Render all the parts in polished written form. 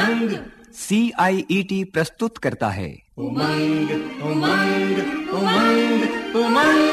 उमंग। CIET प्रस्तुत करता है उमंग उमंग उमंग उमंग।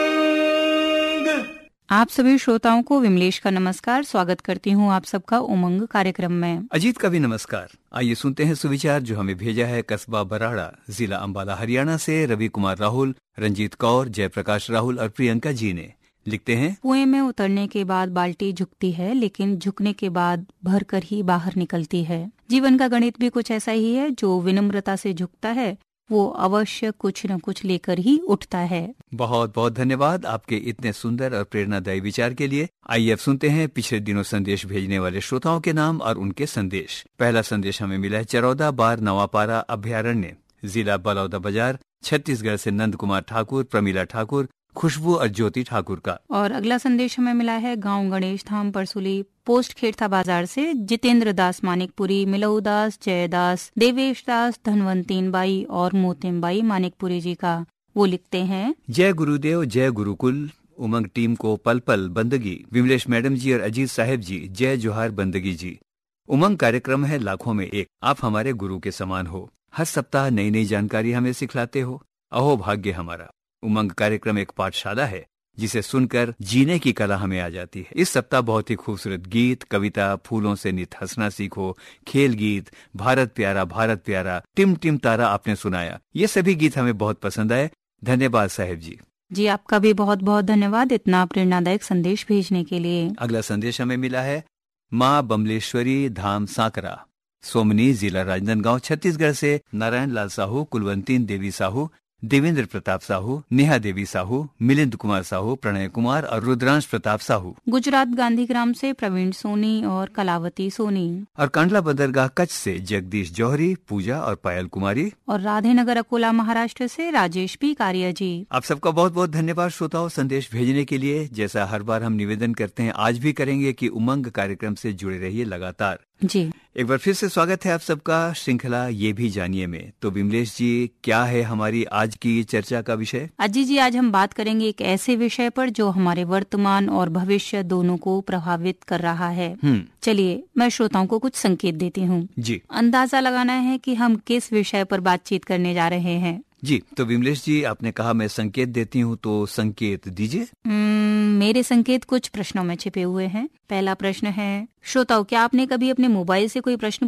आप सभी श्रोताओं को विमलेश का नमस्कार। स्वागत करती हूँ आप सबका उमंग कार्यक्रम में। अजीत का भी नमस्कार। आइए सुनते हैं सुविचार जो हमें भेजा है कस्बा बराड़ा, जिला अंबाला, हरियाणा से रवि कुमार राहुल, रंजीत कौर, जयप्रकाश राहुल और प्रियंका जी ने। लिखते हैं, कुएं में उतरने के बाद बाल्टी झुकती है, लेकिन झुकने के बाद भर कर ही बाहर निकलती है। जीवन का गणित भी कुछ ऐसा ही है। जो विनम्रता से झुकता है वो अवश्य कुछ न कुछ लेकर ही उठता है। बहुत बहुत धन्यवाद आपके इतने सुंदर और प्रेरणादायी विचार के लिए। आइए अब सुनते हैं पिछले दिनों संदेश भेजने वाले श्रोताओं के नाम और उनके संदेश। पहला संदेश हमें मिला है चरौदा बार नवापारा अभ्यारण्य, जिला बलौदा बाजार, छत्तीसगढ़ से नंद कुमार ठाकुर, प्रमीला ठाकुर, खुशबू और ज्योति ठाकुर का। और अगला संदेश हमें मिला है गांव गणेश धाम परसुली पोस्ट खेड़था बाजार से जितेंद्र दास मानिकपुरी, मिलऊ दास, जयदास, देवेश दास, धनवंतीन बाई और मोतिम बाई मानिकपुरी जी का। वो लिखते हैं, जय गुरुदेव, जय गुरुकुल। उमंग टीम को पल पल बंदगी। विमलेश मैडम जी और अजीत साहेब जी, जय जोहार बंदगी जी। उमंग कार्यक्रम है लाखों में एक। आप हमारे गुरु के समान हो। हर सप्ताह नई नई जानकारी हमें सिखलाते हो। अहो भाग्य हमारा। उमंग कार्यक्रम एक पाठशाला है जिसे सुनकर जीने की कला हमें आ जाती है। इस सप्ताह बहुत ही खूबसूरत गीत, कविता, फूलों से नित हंसना सीखो, खेल गीत, भारत प्यारा, टिम टिम तारा आपने सुनाया। ये सभी गीत हमें बहुत पसंद आए। धन्यवाद साहेब जी। जी आपका भी बहुत बहुत धन्यवाद इतना प्रेरणादायक संदेश भेजने के लिए। अगला संदेश हमें मिला है माँ बमलेश्वरी धाम सांकरा, सोमनी, जिला राजनांदगांव, छत्तीसगढ़ से नारायण लाल साहू, कुलवंतीन देवी साहू, देवेंद्र प्रताप साहू, नेहा देवी साहू, मिलिंद कुमार साहू, प्रणय कुमार और रुद्रांश प्रताप साहू। गुजरात गांधीग्राम से प्रवीण सोनी और कलावती सोनी। और कांडला बंदरगाह कच्छ से जगदीश जौहरी, पूजा और पायल कुमारी। और राधेनगर अकोला महाराष्ट्र से राजेश पी कारिया जी। आप सबका बहुत बहुत धन्यवाद श्रोताओं संदेश भेजने के लिए। जैसा हर बार हम निवेदन करते हैं, आज भी करेंगे कि उमंग कार्यक्रम से जुड़े रहिए लगातार। जी एक बार फिर से स्वागत है आप सबका श्रृंखला ये भी जानिए में। तो विमलेश जी, क्या है हमारी आज की चर्चा का विषय? अजी जी, आज हम बात करेंगे एक ऐसे विषय पर जो हमारे वर्तमान और भविष्य दोनों को प्रभावित कर रहा है। चलिए मैं श्रोताओं को कुछ संकेत देती हूँ जी। अंदाजा लगाना है कि हम किस विषय पर बातचीत करने जा रहे हैं। जी, तो विमलेश जी आपने कहा मैं संकेत देती हूँ, तो संकेत दीजिए। मेरे संकेत कुछ प्रश्नों में छिपे हुए हैं। पहला प्रश्न है, श्रोताओं क्या आपने कभी अपने मोबाइल से कोई प्रश्न